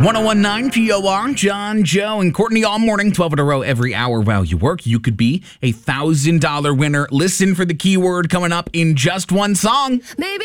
1019 POR, John, Joe, and Courtney all morning, 12 in a row every hour while you work. You could be a $1,000 winner. Listen for the keyword coming up in just one song. Maybe